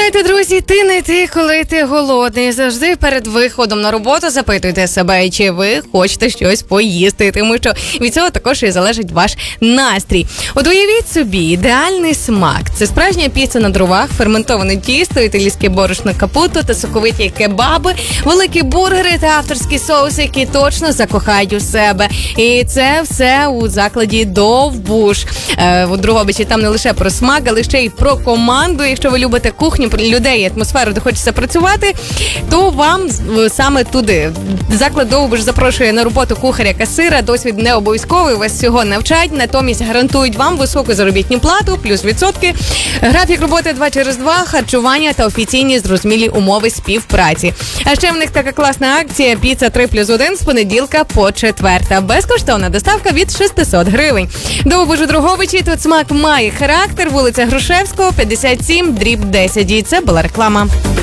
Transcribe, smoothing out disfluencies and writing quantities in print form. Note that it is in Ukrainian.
Знаєте, друзі, ти не ти, коли ти голодний. Завжди перед виходом на роботу запитуйте себе, чи ви хочете щось поїсти, тому що від цього також і залежить ваш настрій. От уявіть собі, ідеальний смак. Це справжня піца на дровах, ферментоване тісто, італійське борошно капуто та соковиті кебаби, великі бургери та авторські соуси, які точно закохають у себе. І це все у закладі Довбуш. У Дрогобичі там не лише про смак, але ще й про команду. Якщо ви любите кухню, про людей і атмосферу, де хочеться працювати, то вам саме туди. Заклад Довбуш запрошує на роботу кухаря-касира. Досвід не обов'язковий, вас всього навчать, натомість гарантують вам високу заробітну плату, плюс відсотки. Графік роботи 2/2, харчування та офіційні зрозумілі умови співпраці. А ще в них така класна акція «Піца 3+1» з понеділка по четверта. Безкоштовна доставка від 600 гривень. Довбуш у Дрогобичі, тут смак має характер, вулиця Грушевського, 57/10. І це була реклама.